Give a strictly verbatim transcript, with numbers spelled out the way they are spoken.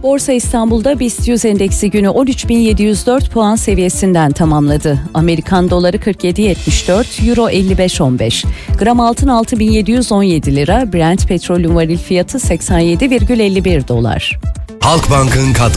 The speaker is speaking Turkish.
Borsa İstanbul'da BIST yüz endeksi günü on üç bin yedi yüz dört puan seviyesinden tamamladı. Amerikan doları kırk yedi yetmiş dört, euro elli beş on beş. Gram altın altı bin yedi yüz on yedi lira, Brent petrolün varil fiyatı seksen yedi virgül elli bir dolar. Halkbank'ın katkı